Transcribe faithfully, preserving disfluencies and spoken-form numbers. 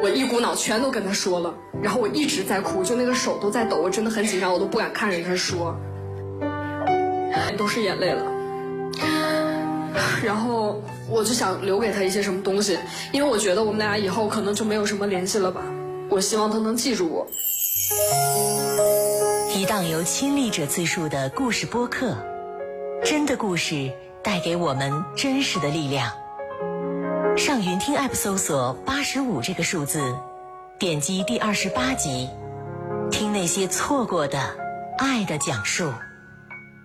我一股脑全都跟他说了，然后我一直在哭，就那个手都在抖，我真的很紧张，我都不敢看着他说，都是眼泪了。然后我就想留给他一些什么东西，因为我觉得我们俩以后可能就没有什么联系了吧。我希望他能记住我。 一档由亲历者自述的故事播客，真的故事带给我们真实的力量。上云听 App 搜索八十五这个数字，点击第二十八集，听那些错过的爱的讲述。